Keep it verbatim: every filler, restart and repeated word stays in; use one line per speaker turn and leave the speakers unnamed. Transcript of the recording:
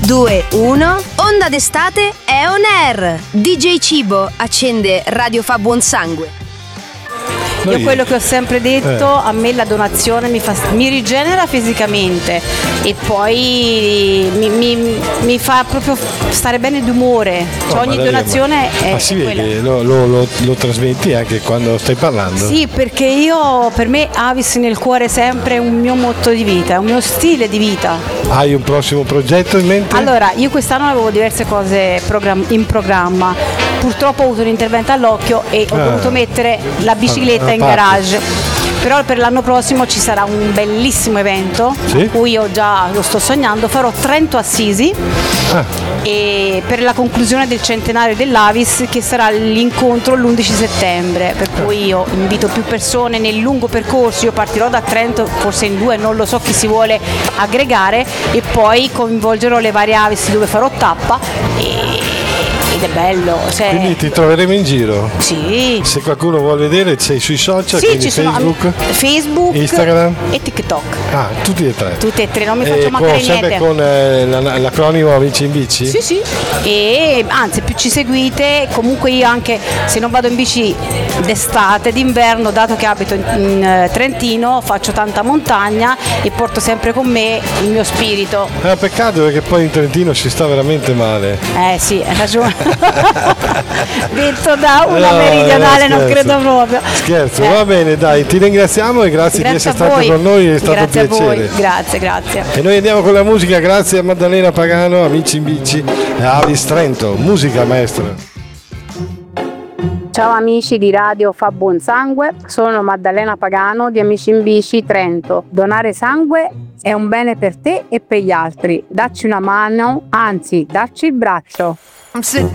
due, uno. Onda d'estate è on air. D J Cibo accende Radio Fa Buon Sangue.
Io quello che ho sempre detto, eh. a me la donazione mi, fa, mi rigenera fisicamente e poi mi, mi, mi fa proprio stare bene d'umore, cioè,
oh,
ogni donazione
ma,
è,
ma si
è
vede
quella.
che lo, lo, lo, lo trasmetti anche quando stai parlando?
Sì, perché io, per me Avis nel cuore è sempre un mio motto di vita, è un mio stile di vita.
Hai un prossimo progetto in mente?
Allora, io quest'anno avevo diverse cose in programma, purtroppo ho avuto un intervento all'occhio e ho ah. dovuto mettere la bicicletta in garage, però per l'anno prossimo ci sarà un bellissimo evento, sì? A cui io già lo sto sognando, farò Trento Assisi ah. e per la conclusione del centenario dell'Avis, che sarà l'incontro l'undici settembre, per cui io invito più persone nel lungo percorso. Io partirò da Trento, forse in due, non lo so, chi si vuole aggregare, e poi coinvolgerò le varie Avis dove farò tappa e ed è bello, cioè...
Quindi ti troveremo in giro?
Sì.
Se qualcuno vuole vedere, sei sui social,
sì,
quindi
ci sono
Facebook,
Facebook,
Instagram
e TikTok.
Ah, tutti e tre?
Tutti e tre, non mi faccio
e
mancare
con,
niente.
Sempre con eh, l'acronimo Amici in Bici?
Sì, sì. E anzi, più ci seguite, comunque io anche se non vado in bici d'estate, d'inverno, dato che abito in, in Trentino, faccio tanta montagna e porto sempre con me il mio spirito.
È un peccato perché poi in Trentino si sta veramente male.
Eh sì, hai ragione. Detto da una
no,
meridionale,
no,
non credo proprio.
Scherzo,
eh.
va bene, dai, ti ringraziamo e grazie, grazie di essere stato con noi, è stato
grazie
un piacere.
A voi. Grazie, grazie.
E noi andiamo con la musica, grazie a Maddalena Pagano, Amici in Bici e Avis Trento. Musica, maestro.
Ciao amici di Radio Fa Buon Sangue, sono Maddalena Pagano di Amici in Bici Trento. Donare sangue è un bene per te e per gli altri. Dacci una mano, anzi, dacci il braccio.